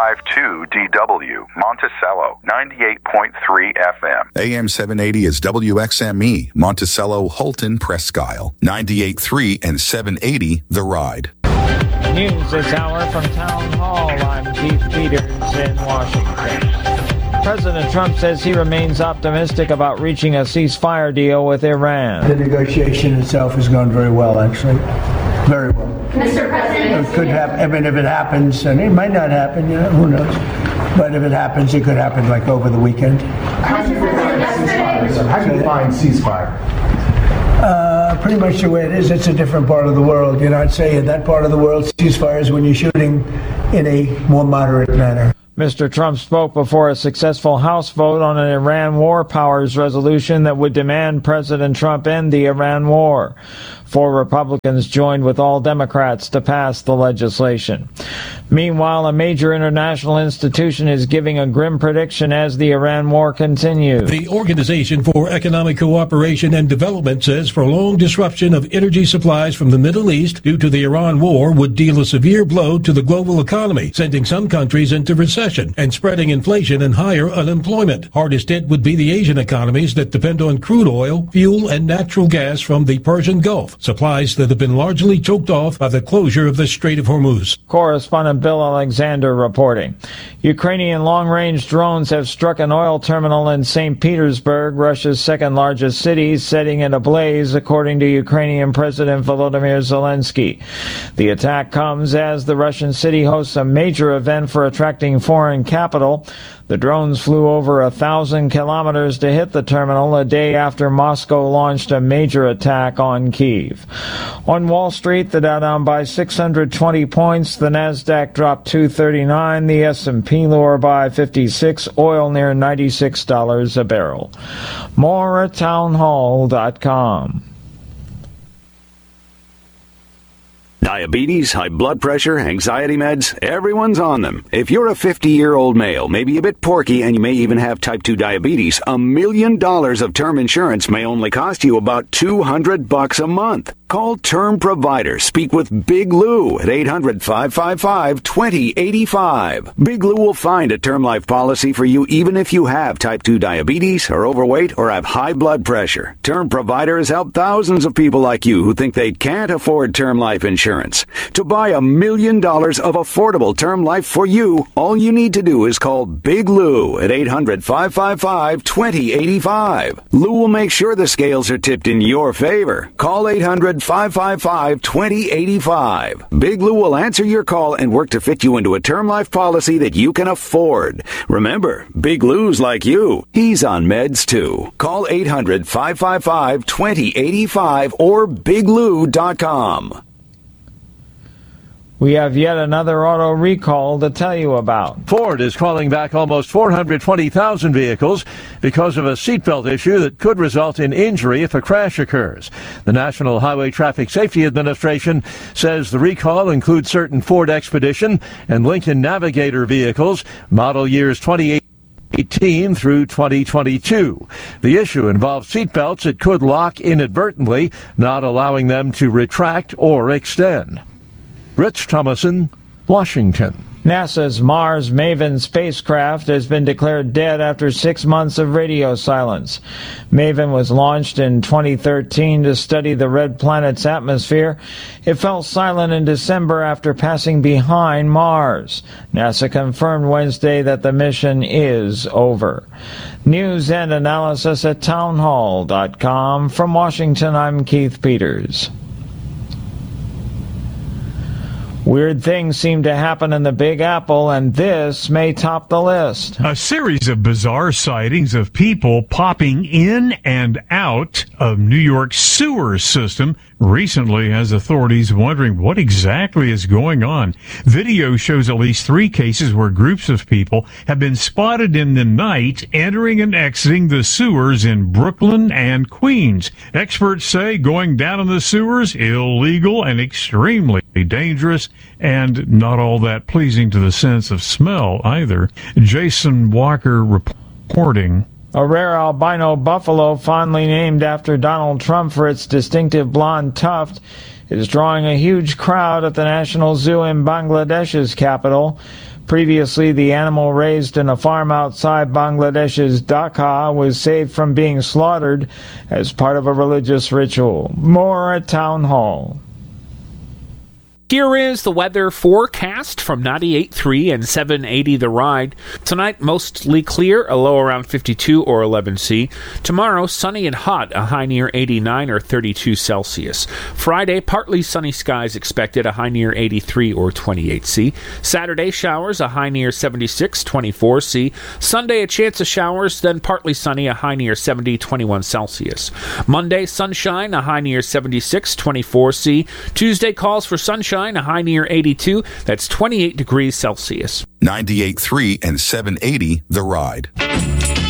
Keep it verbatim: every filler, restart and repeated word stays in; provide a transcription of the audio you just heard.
five two D W, Monticello, ninety-eight point three F M. A M seven eighty is W X M E, Monticello, Holton, Presque Isle, ninety-eight point three and seven eighty The Ride. News this hour from Town Hall. I'm Keith Peters in Washington. President Trump says he remains optimistic about reaching a ceasefire deal with Iran. The negotiation itself has gone very well, actually. Very well. Mister President. It could happen. I mean, if it happens, and it might not happen, you know, who knows? But if it happens, it could happen like over the weekend. How do you define, How do you define ceasefire? Uh, pretty much the way it is. It's a different part of the world. You know, I'd say in that part of the world, ceasefire is when you're shooting in a more moderate manner. Mister Trump spoke before a successful House vote on an Iran war powers resolution that would demand President Trump end the Iran war. Four Republicans joined with all Democrats to pass the legislation. Meanwhile, a major international institution is giving a grim prediction as the Iran war continues. The Organization for Economic Cooperation and Development says prolonged disruption of energy supplies from the Middle East due to the Iran war would deal a severe blow to the global economy, sending some countries into recession and spreading inflation and higher unemployment. Hardest hit would be the Asian economies that depend on crude oil, fuel, and natural gas from the Persian Gulf, supplies that have been largely choked off by the closure of the Strait of Hormuz. Correspondent Bill Alexander reporting. Ukrainian long-range drones have struck an oil terminal in Saint Petersburg, Russia's second-largest city, setting it ablaze, according to Ukrainian President Volodymyr Zelensky. The attack comes as the Russian city hosts a major event for attracting foreign capital. The drones flew over a thousand kilometers to hit the terminal a day after Moscow launched a major attack on Kyiv. On Wall Street, the Dow down by six hundred twenty points, the Nasdaq dropped two thirty-nine, the S and P lower by fifty-six, oil near ninety-six dollars a barrel. More at townhall dot com. Diabetes, high blood pressure, anxiety meds, everyone's on them. If you're a fifty-year-old male, maybe a bit porky, and you may even have type two diabetes, a million dollars of term insurance may only cost you about two hundred bucks a month. Call Term Provider. Speak with Big Lou at eight hundred, five five five, two zero eight five. Big Lou will find a term life policy for you even if you have type two diabetes, are overweight, or have high blood pressure. Term Provider has helped thousands of people like you who think they can't afford term life insurance. To buy a million dollars of affordable term life for you, all you need to do is call Big Lou at eight hundred, five five five, two zero eight five. Lou will make sure the scales are tipped in your favor. Call eight hundred, five five five, two zero eight five. Big Lou will answer your call and work to fit you into a term life policy that you can afford. Remember, Big Lou's like you. He's on meds too. Call eight hundred, five five five, two zero eight five or big lou dot com. We have yet another auto recall to tell you about. Ford is calling back almost four hundred twenty thousand vehicles because of a seatbelt issue that could result in injury if a crash occurs. The National Highway Traffic Safety Administration says the recall includes certain Ford Expedition and Lincoln Navigator vehicles, model years twenty eighteen through twenty twenty-two. The issue involves seatbelts that could lock inadvertently, not allowing them to retract or extend. Rich Thomason, Washington. NASA's Mars Maven spacecraft has been declared dead after six months of radio silence. Maven was launched in twenty thirteen to study the red planet's atmosphere. It fell silent in December after passing behind Mars. NASA confirmed Wednesday that the mission is over. News and analysis at townhall dot com. From Washington, I'm Keith Peters. Weird things seem to happen in the Big Apple, and this may top the list. A series of bizarre sightings of people popping in and out of New York's sewer system recently has authorities wondering what exactly is going on. Video shows at least three cases where groups of people have been spotted in the night entering and exiting the sewers in Brooklyn and Queens. Experts say going down in the sewers illegal and extremely dangerous, and not all that pleasing to the sense of smell either. Jason Walker reporting. A rare albino buffalo fondly named after Donald Trump for its distinctive blonde tuft is drawing a huge crowd at the National Zoo in Bangladesh's capital. Previously, the animal raised in a farm outside Bangladesh's Dhaka was saved from being slaughtered as part of a religious ritual. More at Town Hall. Here is the weather forecast from ninety-eight point three and seven eighty The Ride. Tonight, mostly clear, a low around fifty-two or eleven C. Tomorrow, sunny and hot, a high near eighty-nine or thirty-two Celsius. Friday, partly sunny skies expected, a high near eighty-three or twenty-eight C. Saturday, showers, a high near seventy-six, twenty-four C. Sunday, a chance of showers, then partly sunny, a high near seventy, twenty-one Celsius. Monday, sunshine, a high near seventy-six, twenty-four C. Tuesday calls for sunshine, a high near eighty-two, that's twenty-eight degrees Celsius. ninety-eight point three and seven eighty The Ride.